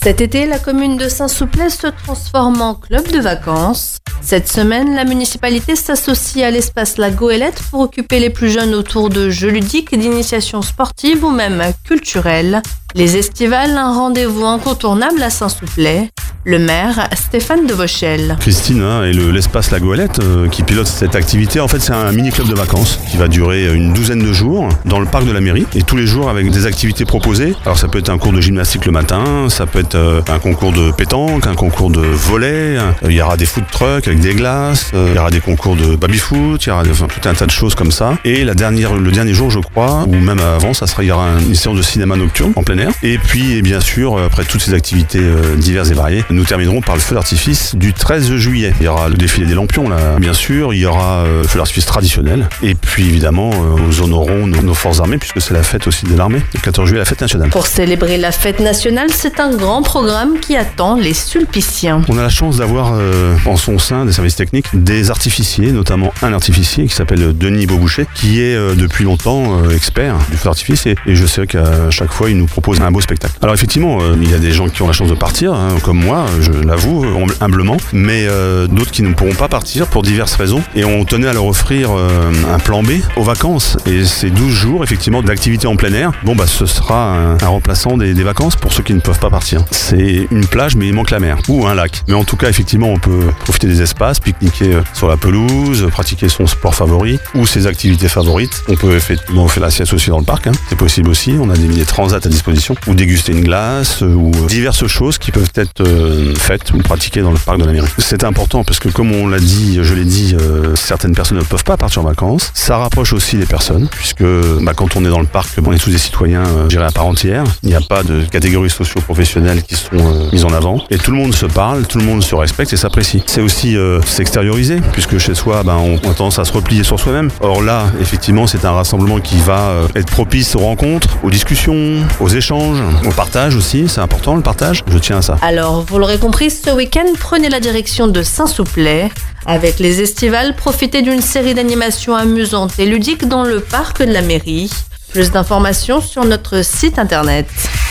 Cet été, la commune de Saint-Souplès se transforme en club de vacances. Cette semaine, la municipalité s'associe à l'espace La Goélette pour occuper les plus jeunes autour de jeux ludiques, d'initiations sportives ou même culturelles. Les Estivales, un rendez-vous incontournable à Saint-Souplès. Le maire, Stéphane de Vauchel. Christine et l'espace La Goélette qui pilote cette activité. En fait, c'est un mini-club de vacances qui va durer une douzaine de jours dans le parc de la mairie. Et tous les jours avec des activités proposées. Alors ça peut être un cours de gymnastique le matin, ça peut être un concours de pétanque, un concours de volley. Il y aura des food trucks avec des glaces, il y aura des concours de baby-foot, il y aura tout un tas de choses comme ça. Et le dernier jour, je crois, ou même avant, il y aura une séance de cinéma nocturne en plein air. Et puis, bien sûr, après toutes ces activités diverses et variées, nous terminerons par le feu d'artifice du 13 juillet. Il y aura le défilé des lampions, là, bien sûr. Il y aura le feu d'artifice traditionnel. Et puis, évidemment, nous honorons nos forces armées, puisque c'est la fête aussi de l'armée. Le 14 juillet, la fête nationale. Pour célébrer la fête nationale, c'est un grand programme qui attend les Sulpiciens. On a la chance d'avoir en son sein des services techniques des artificiers, notamment un artificier qui s'appelle Denis Beauboucher, qui est depuis longtemps expert du feu d'artifice. Et je sais qu'à chaque fois, il nous propose un beau spectacle. Alors effectivement, il y a des gens qui ont la chance de partir, comme moi, je l'avoue humblement, mais d'autres qui ne pourront pas partir pour diverses raisons. Et on tenait à leur offrir un plan B aux vacances. Et ces 12 jours, effectivement, d'activité en plein air, ce sera un remplaçant des vacances pour ceux qui ne peuvent pas partir. C'est une plage, mais il manque la mer, ou un lac. Mais en tout cas, effectivement, on peut profiter des espaces, pique-niquer sur la pelouse, pratiquer son sport favori, ou ses activités favorites. On peut effectivement faire la sieste aussi dans le parc, c'est possible aussi. On a des transats à disposition, ou déguster une glace, ou diverses choses qui peuvent être faites ou pratiquées dans le parc de la mairie. C'est important parce que, comme on l'a dit, je l'ai dit, certaines personnes ne peuvent pas partir en vacances. Ça rapproche aussi les personnes, puisque quand on est dans le parc, on est tous des citoyens gérés à part entière. Il n'y a pas de catégories socio-professionnelles qui sont mises en avant. Et tout le monde se parle, tout le monde se respecte et s'apprécie. C'est aussi s'extérioriser, puisque chez soi, on a tendance à se replier sur soi-même. Or là, effectivement, c'est un rassemblement qui va être propice aux rencontres, aux discussions, aux échanges, au partage aussi. C'est important, le partage. Je tiens à ça. Alors, vous l'aurez compris, ce week-end, prenez la direction de Saint-Souplès. Avec les Estivales, profitez d'une série d'animations amusantes et ludiques dans le parc de la mairie. Plus d'informations sur notre site internet.